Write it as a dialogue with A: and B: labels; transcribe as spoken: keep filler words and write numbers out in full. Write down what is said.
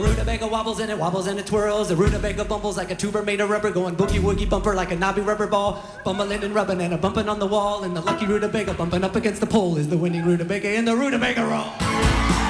A: Rutabaga wobbles and it wobbles and it twirls. The rutabaga bumbles like a tuber made of rubber, going boogie woogie bumper like a knobby rubber ball. Bumbling and rubbing and a bumping on the wall, and the lucky rutabaga bumping up against the pole is the winning rutabaga in the rutabaga roll.